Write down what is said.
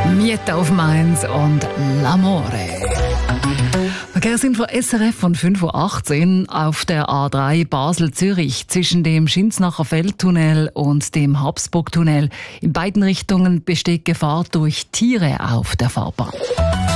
Miet auf Mainz und L'Amore. Verkehrsinfo SRF von 5.18 Uhr auf der A3 Basel-Zürich zwischen dem Schinsnacher Feldtunnel und dem Habsburgtunnel. In beiden Richtungen besteht Gefahr durch Tiere auf der Fahrbahn.